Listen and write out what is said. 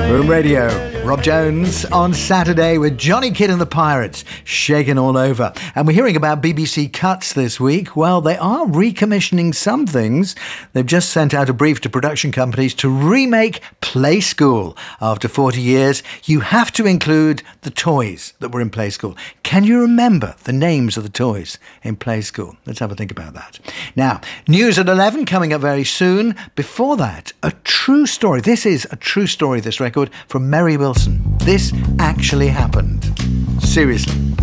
Boom Radio. Rob Jones on Saturday with Johnny Kidd and the Pirates, shaking all over. And we're hearing about BBC cuts this week. Well, they are recommissioning some things. They've just sent out a brief to production companies to remake Play School. After 40 years, you have to include the toys that were in Play School. Can you remember the names of the toys in Play School? Let's have a think about that. Now, news at 11 coming up very soon. Before that, a true story. This is a true story, this record, from Mary Wilson. This actually happened. Seriously.